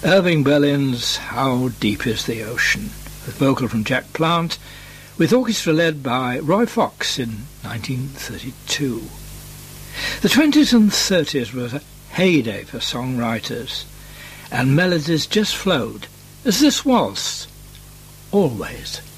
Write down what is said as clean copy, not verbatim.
Irving Berlin's How Deep Is the Ocean, with vocal from Jack Plant, with orchestra led by Roy Fox in 1932. The 20s and 30s was a heyday for songwriters, and melodies just flowed, as this waltz, Always.